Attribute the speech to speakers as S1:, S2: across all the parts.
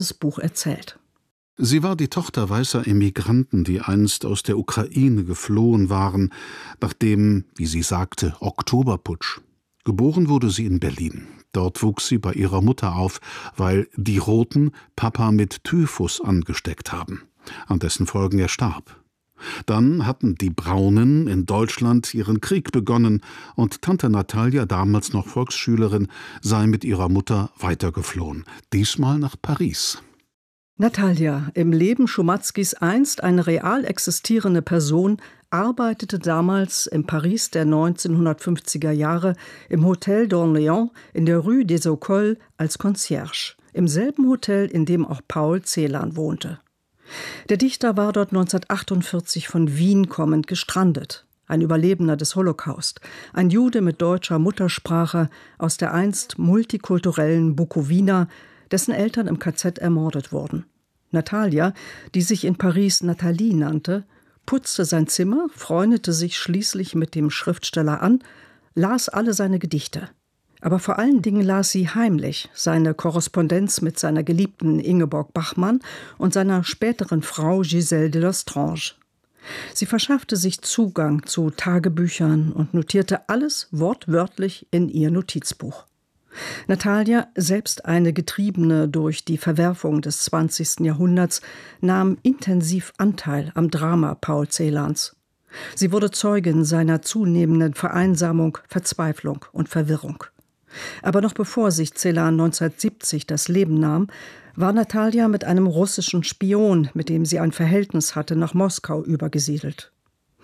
S1: das Buch erzählt.
S2: Sie war die Tochter weißer Emigranten, die einst aus der Ukraine geflohen waren, nach dem, wie sie sagte, Oktoberputsch. Geboren wurde sie in Berlin. Dort wuchs sie bei ihrer Mutter auf, weil die Roten Papa mit Typhus angesteckt haben, an dessen Folgen er starb. Dann hatten die Braunen in Deutschland ihren Krieg begonnen und Tante Natalia, damals noch Volksschülerin, sei mit ihrer Mutter weitergeflohen, diesmal nach Paris.
S1: Natalia, im Leben Szumatzkis einst eine real existierende Person, arbeitete damals in Paris der 1950er Jahre im Hotel d'Orléans in der Rue des Écoles als Concierge, im selben Hotel, in dem auch Paul Celan wohnte. Der Dichter war dort 1948 von Wien kommend gestrandet, ein Überlebender des Holocaust, ein Jude mit deutscher Muttersprache aus der einst multikulturellen Bukowina, dessen Eltern im KZ ermordet wurden. Natalia, die sich in Paris Nathalie nannte, putzte sein Zimmer, freundete sich schließlich mit dem Schriftsteller an, las alle seine Gedichte. Aber vor allen Dingen las sie heimlich seine Korrespondenz mit seiner Geliebten Ingeborg Bachmann und seiner späteren Frau Gisèle de Lestrange. Sie verschaffte sich Zugang zu Tagebüchern und notierte alles wortwörtlich in ihr Notizbuch. Natalia, selbst eine Getriebene durch die Verwerfung des 20. Jahrhunderts, nahm intensiv Anteil am Drama Paul Celans. Sie wurde Zeugin seiner zunehmenden Vereinsamung, Verzweiflung und Verwirrung. Aber noch bevor sich Celan 1970 das Leben nahm, war Natalia mit einem russischen Spion, mit dem sie ein Verhältnis hatte, nach Moskau übergesiedelt.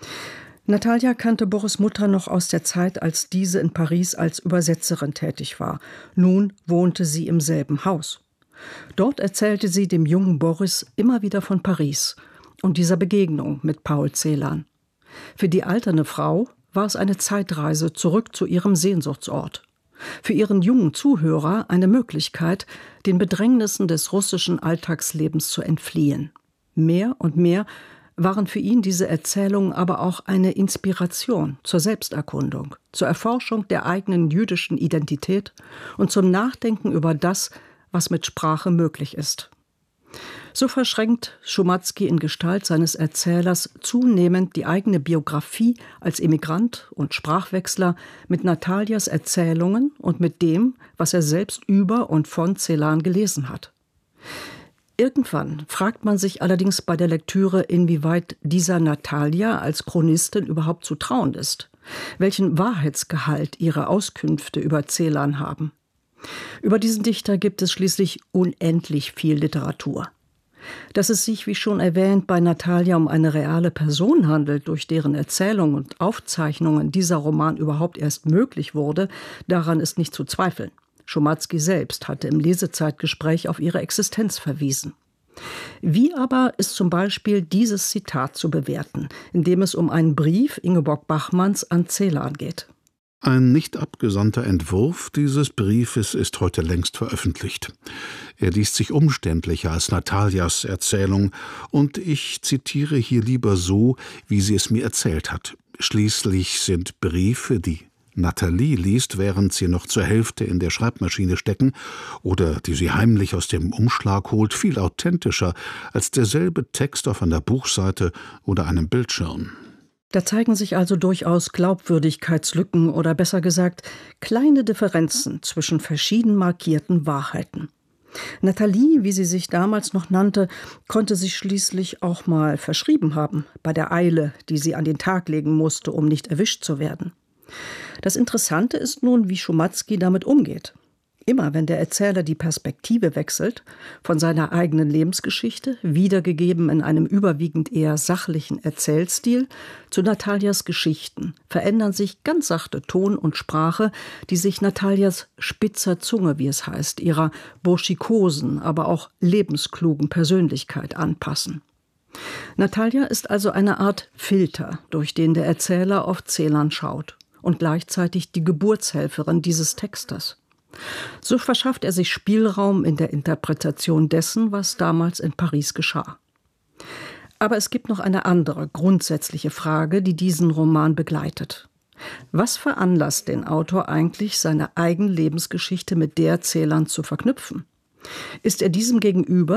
S1: Natalia kannte Boris' Mutter noch aus der Zeit, als diese in Paris als Übersetzerin tätig war. Nun wohnte sie im selben Haus. Dort erzählte sie dem jungen Boris immer wieder von Paris und dieser Begegnung mit Paul Celan. Für die alternde Frau war es eine Zeitreise zurück zu ihrem Sehnsuchtsort. Für ihren jungen Zuhörer eine Möglichkeit, den Bedrängnissen des russischen Alltagslebens zu entfliehen. Mehr und mehr waren für ihn diese Erzählungen aber auch eine Inspiration zur Selbsterkundung, zur Erforschung der eigenen jüdischen Identität und zum Nachdenken über das, was mit Sprache möglich ist. So verschränkt Szumatzki in Gestalt seines Erzählers zunehmend die eigene Biografie als Emigrant und Sprachwechsler mit Natalias Erzählungen und mit dem, was er selbst über und von Celan gelesen hat. Irgendwann fragt man sich allerdings bei der Lektüre, inwieweit dieser Natalia als Chronistin überhaupt zu trauen ist, welchen Wahrheitsgehalt ihre Auskünfte über Celan haben. Über diesen Dichter gibt es schließlich unendlich viel Literatur. Dass es sich, wie schon erwähnt, bei Natalia um eine reale Person handelt, durch deren Erzählungen und Aufzeichnungen dieser Roman überhaupt erst möglich wurde, daran ist nicht zu zweifeln. Szumatzki selbst hatte im Lesezeitgespräch auf ihre Existenz verwiesen. Wie aber ist zum Beispiel dieses Zitat zu bewerten, in dem es um einen Brief Ingeborg Bachmanns an Celan geht?
S2: Ein nicht abgesandter Entwurf dieses Briefes ist heute längst veröffentlicht. Er liest sich umständlicher als Natalias Erzählung, und ich zitiere hier lieber so, wie sie es mir erzählt hat. Schließlich sind Briefe, die Nathalie liest, während sie noch zur Hälfte in der Schreibmaschine stecken, oder die sie heimlich aus dem Umschlag holt, viel authentischer als derselbe Text auf einer Buchseite oder einem Bildschirm.
S1: Da zeigen sich also durchaus Glaubwürdigkeitslücken oder besser gesagt kleine Differenzen zwischen verschieden markierten Wahrheiten. Nathalie, wie sie sich damals noch nannte, konnte sich schließlich auch mal verschrieben haben, bei der Eile, die sie an den Tag legen musste, um nicht erwischt zu werden. Das Interessante ist nun, wie Szumatzki damit umgeht. Immer wenn der Erzähler die Perspektive wechselt, von seiner eigenen Lebensgeschichte, wiedergegeben in einem überwiegend eher sachlichen Erzählstil, zu Natalias Geschichten, verändern sich ganz sachte Ton und Sprache, die sich Natalias spitzer Zunge, wie es heißt, ihrer burschikosen, aber auch lebensklugen Persönlichkeit anpassen. Natalia ist also eine Art Filter, durch den der Erzähler auf Celan schaut und gleichzeitig die Geburtshelferin dieses Textes. So verschafft er sich Spielraum in der Interpretation dessen, was damals in Paris geschah. Aber es gibt noch eine andere grundsätzliche Frage, die diesen Roman begleitet. Was veranlasst den Autor eigentlich, seine eigene Lebensgeschichte mit der Celans zu verknüpfen? Ist er diesem gegenüber